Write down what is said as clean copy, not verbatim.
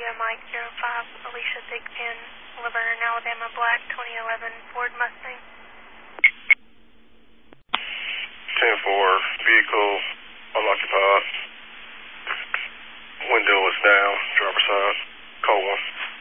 India Mike 05, Alicia Thigpen, Laverne, Alabama, Black 2011 Ford Mustang. 10-4, vehicle unoccupied. Window is down, driver's side, call 1.